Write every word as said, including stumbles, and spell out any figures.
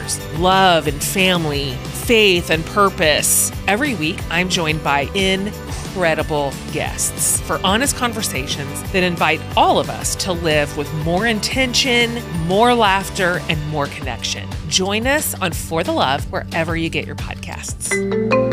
values, love and family, faith and purpose. Every week, I'm joined by incredible guests for honest conversations that invite all of us to live with more intention, more laughter, and more connection. Join us on For the Love wherever you get your podcasts.